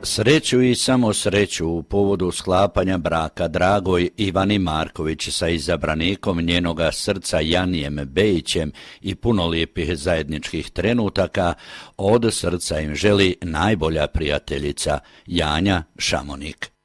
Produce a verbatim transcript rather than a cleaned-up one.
Sreću i samo sreću u povodu sklapanja braka Dragoj Ivani Marković sa izabranikom njenoga srca Janijem Bejićem i puno lijepih zajedničkih trenutaka, od srca im želi najbolja prijateljica Janja Šamonik.